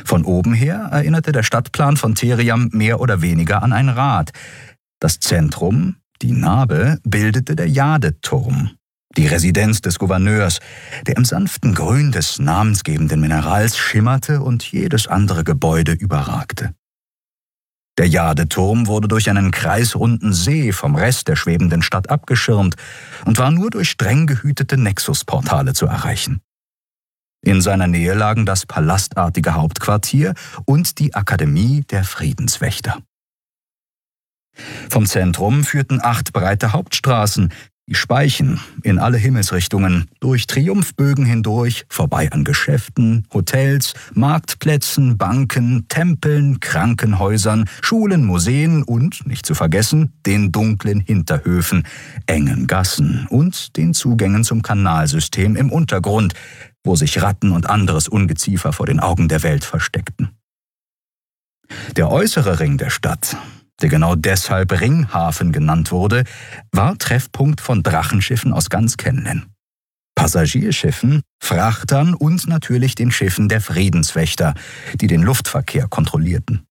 Von oben her erinnerte der Stadtplan von Theriam mehr oder weniger an ein Rad. Das Zentrum, die Nabe, bildete der Jadeturm, die Residenz des Gouverneurs, der im sanften Grün des namensgebenden Minerals schimmerte und jedes andere Gebäude überragte. Der Jadeturm wurde durch einen kreisrunden See vom Rest der schwebenden Stadt abgeschirmt und war nur durch streng gehütete Nexusportale zu erreichen. In seiner Nähe lagen das palastartige Hauptquartier und die Akademie der Friedenswächter. Vom Zentrum führten 8 breite Hauptstraßen, die Speichen, in alle Himmelsrichtungen, durch Triumphbögen hindurch, vorbei an Geschäften, Hotels, Marktplätzen, Banken, Tempeln, Krankenhäusern, Schulen, Museen und, nicht zu vergessen, den dunklen Hinterhöfen, engen Gassen und den Zugängen zum Kanalsystem im Untergrund, wo sich Ratten und anderes Ungeziefer vor den Augen der Welt versteckten. Der äußere Ring der Stadt, der genau deshalb Ringhafen genannt wurde, war Treffpunkt von Drachenschiffen aus ganz Kenlen. Passagierschiffen, Frachtern und natürlich den Schiffen der Friedenswächter, die den Luftverkehr kontrollierten.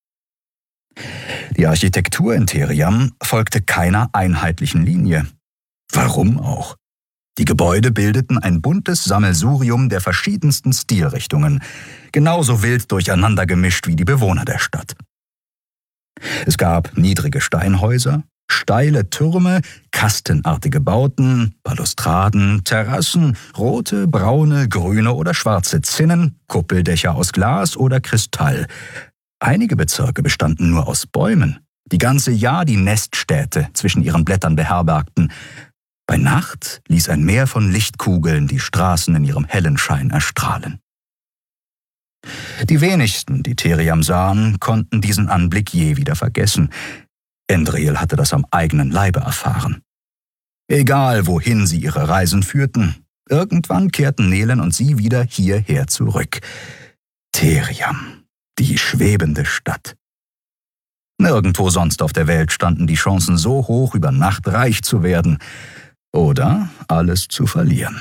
Die Architektur in Theriam folgte keiner einheitlichen Linie. Warum auch? Die Gebäude bildeten ein buntes Sammelsurium der verschiedensten Stilrichtungen, genauso wild durcheinander gemischt wie die Bewohner der Stadt. Es gab niedrige Steinhäuser, steile Türme, kastenartige Bauten, Balustraden, Terrassen, rote, braune, grüne oder schwarze Zinnen, Kuppeldächer aus Glas oder Kristall. Einige Bezirke bestanden nur aus Bäumen, die ganze Jahr die Neststädte zwischen ihren Blättern beherbergten. Bei Nacht ließ ein Meer von Lichtkugeln die Straßen in ihrem hellen Schein erstrahlen. Die wenigsten, die Theriam sahen, konnten diesen Anblick je wieder vergessen. Endriel hatte das am eigenen Leibe erfahren. Egal, wohin sie ihre Reisen führten, irgendwann kehrten Nelen und sie wieder hierher zurück. Theriam, die schwebende Stadt. Nirgendwo sonst auf der Welt standen die Chancen so hoch, über Nacht reich zu werden oder alles zu verlieren.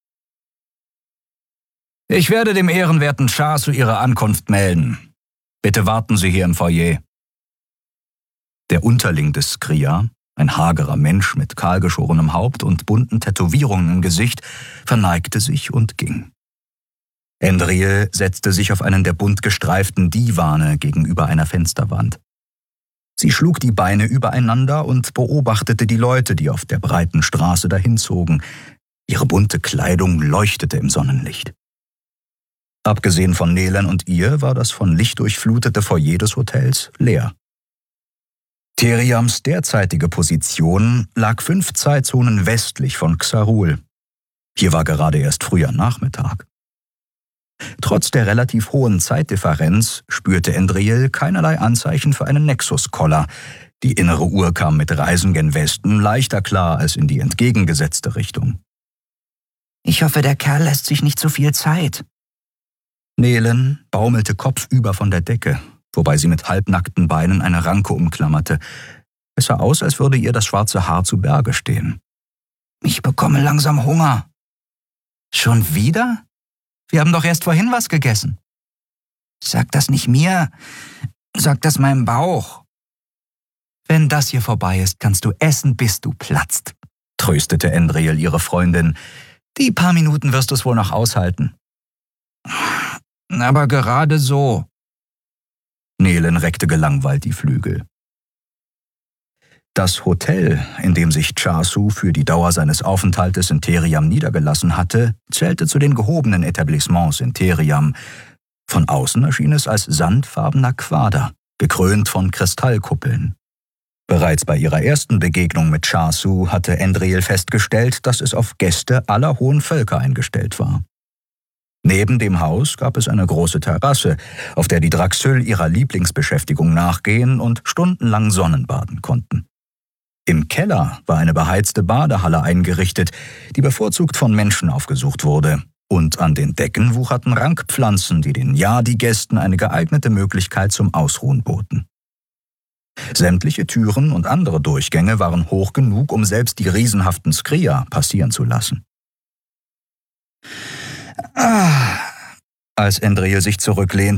»Ich werde dem ehrenwerten Chasu Ihre Ankunft melden. Bitte warten Sie hier im Foyer.« Der Unterling des Skria, ein hagerer Mensch mit kahlgeschorenem Haupt und bunten Tätowierungen im Gesicht, verneigte sich und ging. Endriel setzte sich auf einen der bunt gestreiften Divane gegenüber einer Fensterwand. Sie schlug die Beine übereinander und beobachtete die Leute, die auf der breiten Straße dahinzogen. Ihre bunte Kleidung leuchtete im Sonnenlicht. Abgesehen von Nelen und ihr war das von Licht durchflutete Foyer des Hotels leer. Theriams derzeitige Position lag 5 Zeitzonen westlich von Xarul. Hier war gerade erst früher Nachmittag. Trotz der relativ hohen Zeitdifferenz spürte Endriel keinerlei Anzeichen für einen Nexus-Koller. Die innere Uhr kam mit Reisen gen Westen leichter klar als in die entgegengesetzte Richtung. »Ich hoffe, der Kerl lässt sich nicht so viel Zeit.« Nelen baumelte kopfüber von der Decke, wobei sie mit halbnackten Beinen eine Ranke umklammerte. Es sah aus, als würde ihr das schwarze Haar zu Berge stehen. »Ich bekomme langsam Hunger.« »Schon wieder? Wir haben doch erst vorhin was gegessen.« »Sag das nicht mir, sag das meinem Bauch.« »Wenn das hier vorbei ist, kannst du essen, bis du platzt«, tröstete Endriel ihre Freundin. »Die paar Minuten wirst du es wohl noch aushalten.« »Aber gerade so.« Nelen reckte gelangweilt die Flügel. Das Hotel, in dem sich Chasu für die Dauer seines Aufenthaltes in Theriam niedergelassen hatte, zählte zu den gehobenen Etablissements in Theriam. Von außen erschien es als sandfarbener Quader, gekrönt von Kristallkuppeln. Bereits bei ihrer ersten Begegnung mit Chasu hatte Endriel festgestellt, dass es auf Gäste aller hohen Völker eingestellt war. Neben dem Haus gab es eine große Terrasse, auf der die Draxyl ihrer Lieblingsbeschäftigung nachgehen und stundenlang Sonnenbaden konnten. Im Keller war eine beheizte Badehalle eingerichtet, die bevorzugt von Menschen aufgesucht wurde, und an den Decken wucherten Rankpflanzen, die den Yadi-Gästen eine geeignete Möglichkeit zum Ausruhen boten. Sämtliche Türen und andere Durchgänge waren hoch genug, um selbst die riesenhaften Skria passieren zu lassen. Als Endriel sich zurücklehnte,